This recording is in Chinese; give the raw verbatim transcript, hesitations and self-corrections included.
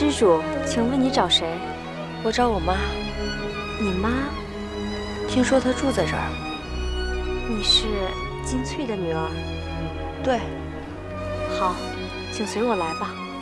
施主，请问你找谁？ 我找我妈。 你妈？ 听说她住在这儿。 你是金翠的女儿？ 对。 好，请随我来吧。